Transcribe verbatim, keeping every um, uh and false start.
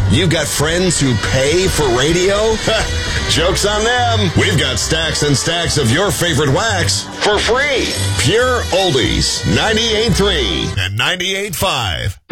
You got friends who pay for radio? Joke's on them. We've got stacks and stacks of your favorite wax for free. Pure Oldies, ninety-eight point three and ninety-eight point five.